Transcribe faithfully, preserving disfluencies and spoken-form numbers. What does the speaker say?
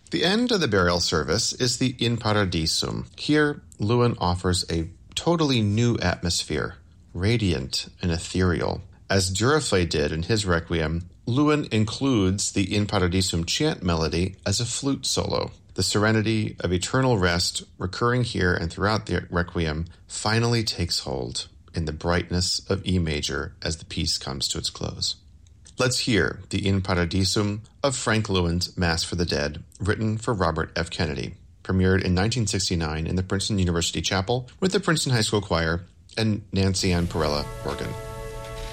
The end of the burial service is the In Paradisum. Here, Lewin offers a totally new atmosphere, radiant and ethereal. As Duruflé did in his Requiem, Lewin includes the In Paradisum chant melody as a flute solo. The serenity of eternal rest, recurring here and throughout the Requiem, finally takes hold in the brightness of E major as the piece comes to its close. Let's hear the In Paradisum of Frank Lewin's Mass for the Dead, written for Robert F. Kennedy, premiered in nineteen sixty-nine in the Princeton University Chapel with the Princeton High School Choir and Nancy Ann Perella organ.